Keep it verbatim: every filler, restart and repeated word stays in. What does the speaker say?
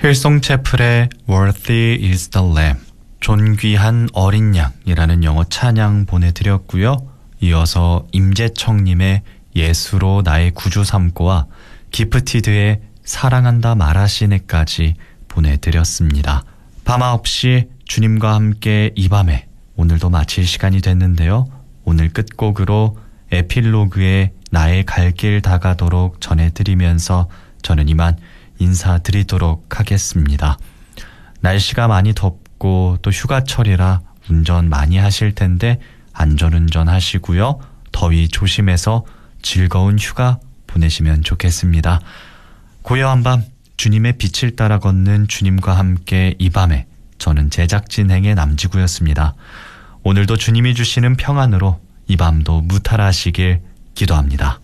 힐송 채플의 Worthy is the Lamb, 존귀한 어린 양이라는 영어 찬양 보내드렸고요. 이어서 임재청님의 예수로 나의 구주 삼고와 기프티드의 사랑한다 말하시네까지 보내드렸습니다. 밤 아홉 시 주님과 함께 이 밤에 오늘도 마칠 시간이 됐는데요. 오늘 끝곡으로 에필로그의 나의 갈 길 다가도록 전해드리면서 저는 이만 인사드리도록 하겠습니다. 날씨가 많이 덥고 또 휴가철이라 운전 많이 하실 텐데 안전운전 하시고요. 더위 조심해서 즐거운 휴가 보내시면 좋겠습니다. 고요한 밤 주님의 빛을 따라 걷는 주님과 함께 이 밤에 저는 제작진 행의 남지구였습니다. 오늘도 주님이 주시는 평안으로 이 밤도 무탈하시길 기도합니다.